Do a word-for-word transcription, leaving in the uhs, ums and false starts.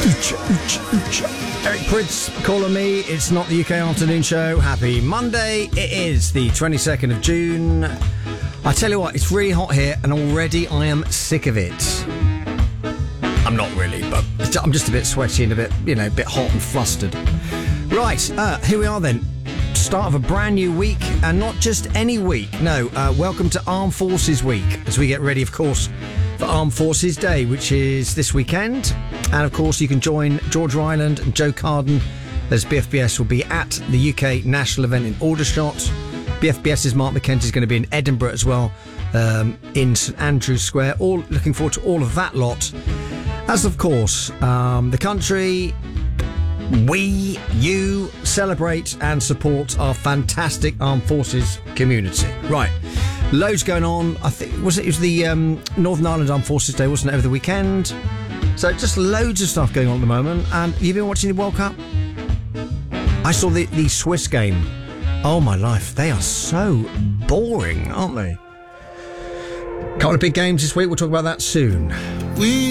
Eric Prince calling me. It's not the U K Afternoon Show. Happy Monday. It is the twenty-second of June. I tell you what, it's really hot here and already I am sick of it. I'm not really, but I'm just a bit sweaty and a bit, you know, a bit hot and flustered. Right, uh, here we are then. Start of a brand new week, and not just any week. No, uh, welcome to Armed Forces Week, as we get ready, of course, for Armed Forces Day, which is this weekend. And of course, you can join George Ryland and Joe Carden, as B F B S will be at the U K national event in Aldershot. BFBS's Mark McKenzie is going to be in Edinburgh as well, um, in St Andrew's Square. All looking forward to all of that lot. As of course, um, the country, we, you celebrate and support our fantastic Armed Forces community. Right, loads going on. I think was it, it was the um, Northern Ireland Armed Forces Day, wasn't it, over the weekend? So just loads of stuff going on at the moment. And you've been watching the World Cup? I saw the, the Swiss game. Oh my life, they are so boring, aren't they? Couple of big games this week. We'll talk about that soon. We